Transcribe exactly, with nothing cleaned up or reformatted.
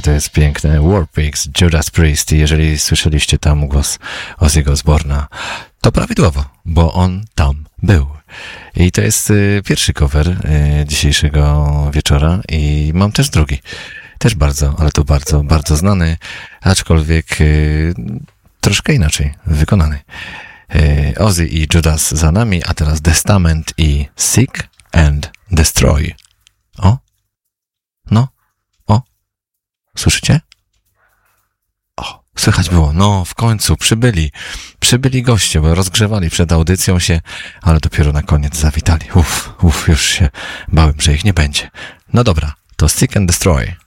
to jest piękne. Warpigs, Judas Priest. Jeżeli słyszeliście tam głos Ozzy'ego Osbourne'a, to prawidłowo, bo on tam był. I to jest y, pierwszy cover y, dzisiejszego wieczora i mam też drugi. Też bardzo, ale to bardzo, bardzo znany, aczkolwiek y, troszkę inaczej wykonany. Y, Ozzy i Judas za nami, a teraz Testament i Seek and Destroy. O, no, o, słyszycie? O, słychać było, no w końcu przybyli, przybyli goście, bo rozgrzewali przed audycją się, ale dopiero na koniec zawitali. Uff, uff, już się bałem, że ich nie będzie. No dobra, to Seek and Destroy.